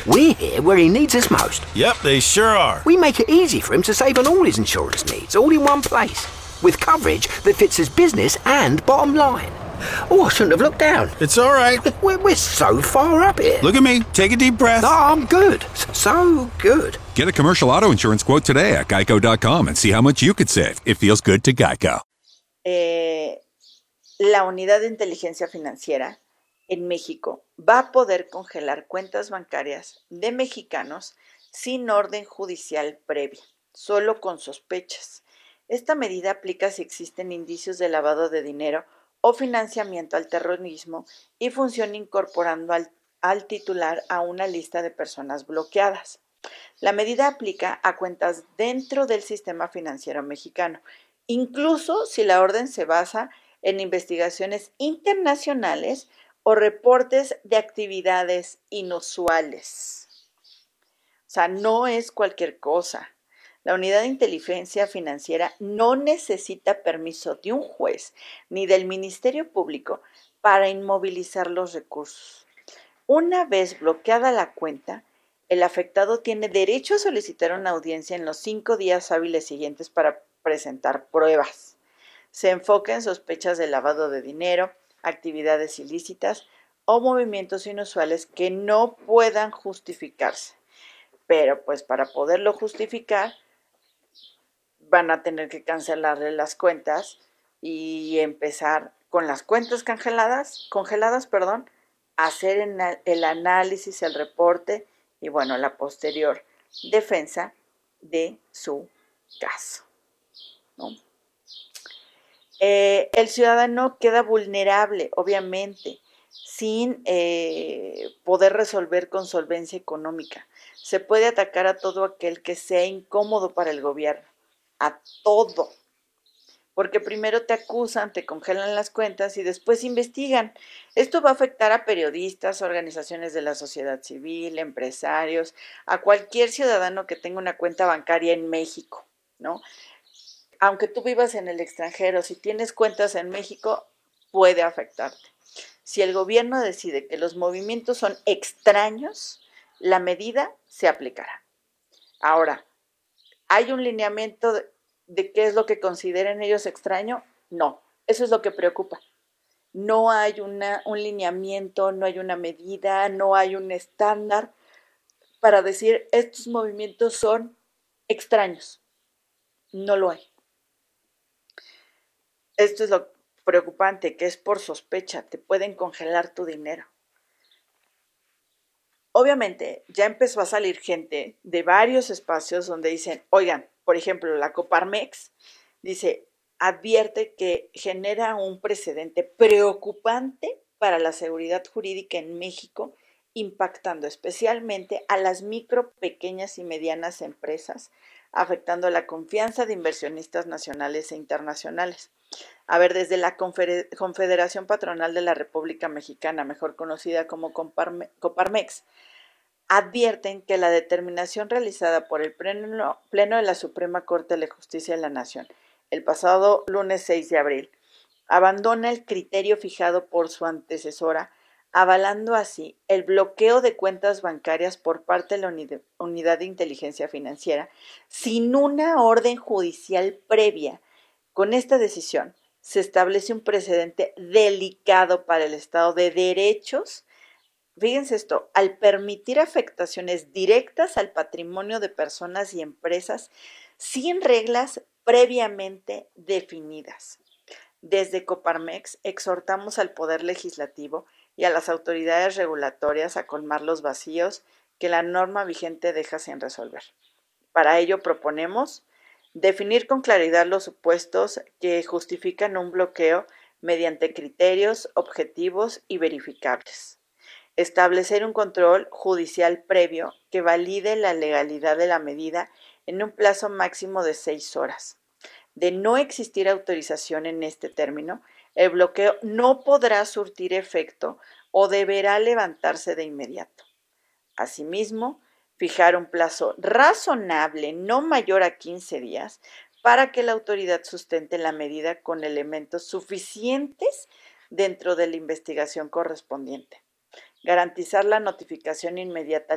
We're here where he needs us most. Yep, they sure are. We make it easy for him to save on all his insurance needs, all in one place, with coverage that fits his business and bottom line. Oh, I shouldn't have looked down. It's all right. We're so far up here. Look at me. Take a deep breath. No, I'm good. So good. Get a commercial auto insurance quote today at geico.com and see how much you could save. It feels good to Geico. La Unidad de Inteligencia Financiera en México va a poder congelar cuentas bancarias de mexicanos sin orden judicial previa, solo con sospechas. Esta medida aplica si existen indicios de lavado de dinero o financiamiento al terrorismo y funciona incorporando al titular a una lista de personas bloqueadas. La medida aplica a cuentas dentro del sistema financiero mexicano, incluso si la orden se basa en investigaciones internacionales o reportes de actividades inusuales. O sea, no es cualquier cosa. La Unidad de Inteligencia Financiera no necesita permiso de un juez ni del Ministerio Público para inmovilizar los recursos. Una vez bloqueada la cuenta, el afectado tiene derecho a solicitar una audiencia en los 5 días hábiles siguientes para presentar pruebas. Se enfoca en sospechas de lavado de dinero, actividades ilícitas o movimientos inusuales que no puedan justificarse. Pero pues para poderlo justificar, van a tener que cancelarle las cuentas y empezar con las cuentas congeladas, hacer el análisis, el reporte y bueno, la posterior defensa de su caso, ¿no? El ciudadano queda vulnerable, obviamente, sin poder resolver con solvencia económica. Se puede atacar a todo aquel que sea incómodo para el gobierno, a todo, porque primero te acusan, te congelan las cuentas y después investigan. Esto va a afectar a periodistas, organizaciones de la sociedad civil, empresarios, a cualquier ciudadano que tenga una cuenta bancaria en México, ¿no? Aunque tú vivas en el extranjero, si tienes cuentas en México, puede afectarte. Si el gobierno decide que los movimientos son extraños, la medida se aplicará. Ahora, ¿hay un lineamiento de qué es lo que consideren ellos extraño? No, eso es lo que preocupa. No hay un lineamiento, no hay una medida, no hay un estándar para decir estos movimientos son extraños. No lo hay. Esto es lo preocupante, que es por sospecha, te pueden congelar tu dinero. Obviamente, ya empezó a salir gente de varios espacios donde dicen, oigan, por ejemplo, la Coparmex dice, advierte que genera un precedente preocupante para la seguridad jurídica en México, impactando especialmente a las micro, pequeñas y medianas empresas, afectando la confianza de inversionistas nacionales e internacionales. A ver, desde la Confederación Patronal de la República Mexicana, mejor conocida como Coparmex, advierten que la determinación realizada por el Pleno de la Suprema Corte de Justicia de la Nación el pasado lunes 6 de abril abandona el criterio fijado por su antecesora, avalando así el bloqueo de cuentas bancarias por parte de la Unidad de Inteligencia Financiera sin una orden judicial previa. Con esta decisión se establece un precedente delicado para el Estado de Derechos. Fíjense esto, al permitir afectaciones directas al patrimonio de personas y empresas sin reglas previamente definidas. Desde Coparmex exhortamos al Poder Legislativo y a las autoridades regulatorias a colmar los vacíos que la norma vigente deja sin resolver. Para ello proponemos definir con claridad los supuestos que justifican un bloqueo mediante criterios objetivos y verificables. Establecer un control judicial previo que valide la legalidad de la medida en un plazo máximo de 6 horas. De no existir autorización en este término, el bloqueo no podrá surtir efecto o deberá levantarse de inmediato. Asimismo, fijar un plazo razonable no mayor a 15 días para que la autoridad sustente la medida con elementos suficientes dentro de la investigación correspondiente. Garantizar la notificación inmediata